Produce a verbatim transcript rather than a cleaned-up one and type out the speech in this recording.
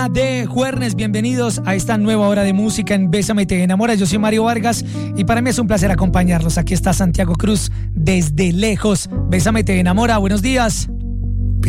mañana de jueves. Bienvenidos a esta nueva hora de música en Bésame y te enamora. Yo soy Mario Vargas y para mí es un placer acompañarlos. Aquí está Santiago Cruz desde lejos. Bésame y te enamora. Buenos días.